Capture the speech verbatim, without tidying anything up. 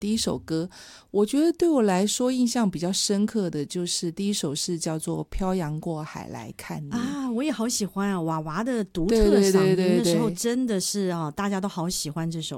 第一首歌，我觉得对我来说印象比较深刻的就是第一首是叫做漂洋过海来看你啊，我也好喜欢啊，娃娃的独对对特嗓对对音，那时候对真的是啊，大家都好喜欢这首